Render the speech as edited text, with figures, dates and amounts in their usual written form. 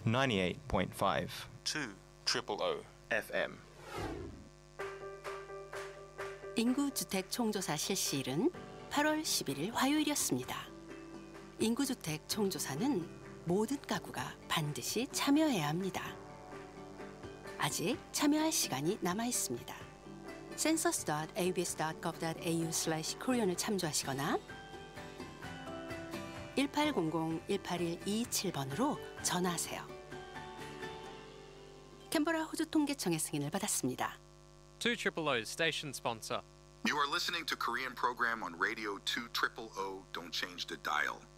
98.5 200 FM. 인구주택 총조사 실시일은 8월 11일 화요일이었습니다. 인구주택 총조사는 모든 가구가 반드시 참여해야 합니다. 아직 참여할 시간이 남아 있습니다. census.abs.gov.au/korean을 참조하시거나 1800-181-227번으로 전화하세요. 캔버라 호주 통계청의 승인을 받았습니다. 200 station sponsor. You are listening to Korean program on radio 200. Don't change the dial.